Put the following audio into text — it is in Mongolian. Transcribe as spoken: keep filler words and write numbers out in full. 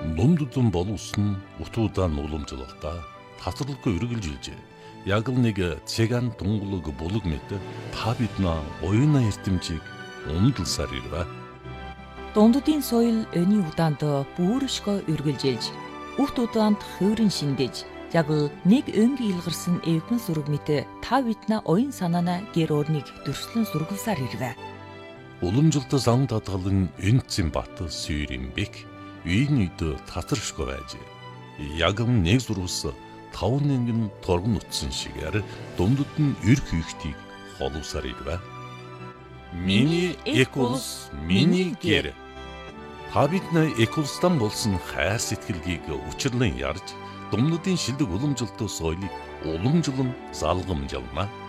Номдудун боловсон утуудан уламжлалтаа татварлахгүй үргэлжилжээ. Яг л нэг цэган тунгалаг булаг мэт та бидна оюуна эрдэмжийг өмдөлсаар ирвэ. Дунддын соёл өний удаанд бүршгөө үргэлжилж, үхт удаанд хувирын шиндэж, яг л нэг өнгийн илгарсан эвхэн сүрэг мэт та бидна оюун санаана гэр орныг дөрслөн сургалсаар ирвэ. Уламжлалт зам татгалан энцэн бат сүйрэмбек үйн үйд татаршгүй байж. Яг нэг зурвас тав нэгэн торгон утсан шигээр дундад нь эр хийхтийг холовсаар ирвэ. Миний экулс, миний гэр. Та биднээ экулстан болсон хайр сэтгэлгийг учирлан ярьж, дундадын шилдэг уламжлалт соёлыг уламжлан залгамжлана.